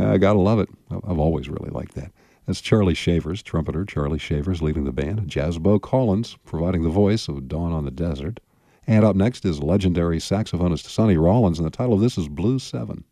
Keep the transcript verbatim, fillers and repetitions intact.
I gotta love it. I- I've always really liked that. That's Charlie Shavers, trumpeter Charlie Shavers leading the band. Jazzbo Collins providing the voice of Dawn on the Desert. And up next is legendary saxophonist Sonny Rollins, and the title of this is Blue Seven.